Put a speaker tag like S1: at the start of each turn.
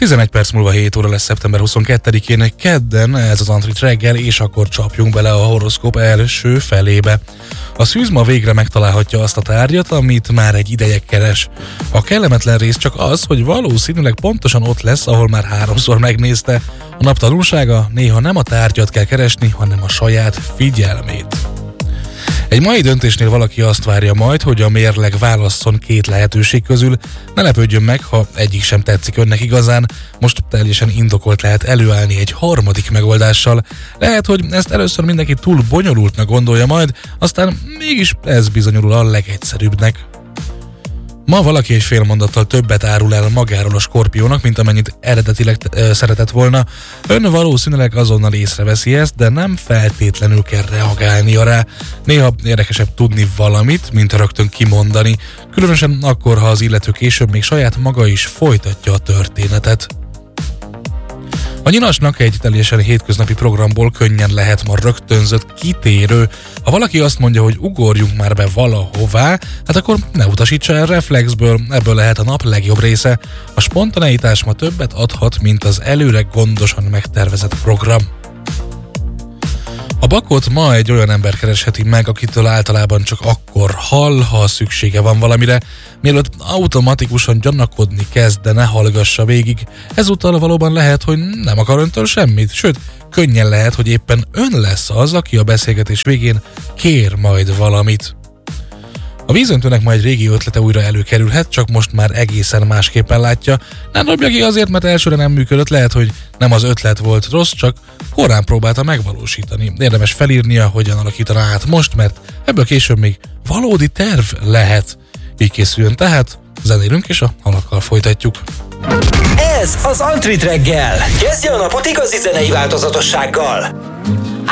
S1: 11 perc múlva 7 óra lesz szeptember 22-én, kedden, ez az Antrit reggel, és akkor csapjunk bele a horoszkóp első felébe. A szűz ma végre megtalálhatja azt a tárgyat, amit már egy ideje keres. A kellemetlen rész csak az, hogy valószínűleg pontosan ott lesz, ahol már 3-szor megnézte. A nap tanulsága: néha nem a tárgyat kell keresni, hanem a saját figyelmét. Egy mai döntésnél valaki azt várja majd, hogy a mérleg válasszon 2 lehetőség közül. Ne lepődjön meg, ha egyik sem tetszik önnek igazán, most teljesen indokolt lehet előállni egy harmadik megoldással. Lehet, hogy ezt először mindenki túl bonyolultnak gondolja majd, aztán mégis ez bizonyul a legegyszerűbbnek. Ma valaki egy fél mondattal többet árul el magáról a Skorpiónak, mint amennyit eredetileg szeretett volna. Ön valószínűleg azonnal észreveszi ezt, de nem feltétlenül kell reagálnia rá. Néha érdekesebb tudni valamit, mint rögtön kimondani, különösen akkor, ha az illető később még saját maga is folytatja a történetet. A Nyinasnak egy teljesen hétköznapi programból könnyen lehet ma rögtönzött kitérő. Ha valaki azt mondja, hogy ugorjunk már be valahová, hát akkor ne utasítsa el reflexből, ebből lehet a nap legjobb része. A spontaneitás ma többet adhat, mint az előre gondosan megtervezett program. A Bakot ma egy olyan ember keresheti meg, akitől általában csak akkor hall, ha szüksége van valamire, mielőtt automatikusan gyanakodni kezd, de ne hallgassa végig. Ezúttal valóban lehet, hogy nem akar öntől semmit, sőt, könnyen lehet, hogy éppen ön lesz az, aki a beszélgetés végén kér majd valamit. A vízöntőnek ma egy régi ötlete újra előkerülhet, csak most már egészen másképpen látja. Nem dobja ki azért, mert elsőre nem működött, lehet, hogy nem az ötlet volt rossz, csak korán próbálta megvalósítani. Érdemes felírnia, hogyan alakítaná át most, mert ebből később még valódi terv lehet. Így készüljön tehát, zenélünk és a halakkal folytatjuk.
S2: Ez az Antrit reggel. Kezdje a napot igazi zenei változatossággal.